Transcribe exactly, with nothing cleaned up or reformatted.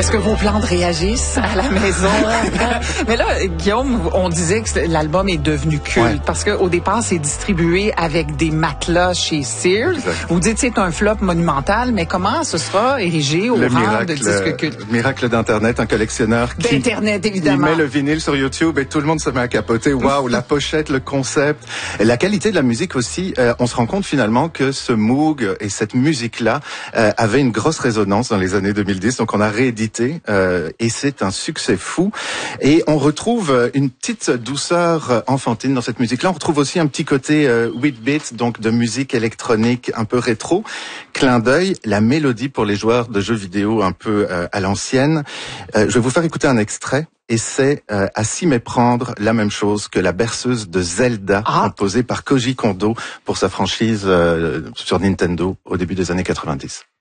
Est-ce que vos plantes réagissent à la maison? Mais là, Guillaume, on disait que l'album est devenu culte ouais. parce qu'au départ, c'est distribué avec des matelas chez Sears. Exact. Vous dites que c'est un flop monumental, mais comment ce sera érigé au le rang miracle, de disque culte? Le miracle d'Internet, un collectionneur qui d'Internet, évidemment. Il met le vinyle sur YouTube et tout le monde se met à capoter. Waouh, la pochette, le concept, et la qualité de la musique aussi. Euh, on se rend compte finalement que ce Moog et cette musique-là euh, avaient une grosse résonance dans les années deux mille dix. Donc on a réédité euh, et c'est un succès fou. Et on retrouve une petite douceur enfantine dans cette musique-là. On retrouve aussi un petit côté euh, huit bits, donc de musique électronique un peu rétro. Clin d'œil, la mélodie pour les joueurs de jeux vidéo un peu euh, à l'ancienne. Euh, je vais vous faire écouter un extrait. Et c'est euh, à s'y méprendre la même chose que la berceuse de Zelda, ah. composée par Koji Kondo pour sa franchise euh, sur Nintendo au début des années quatre-vingt-dix.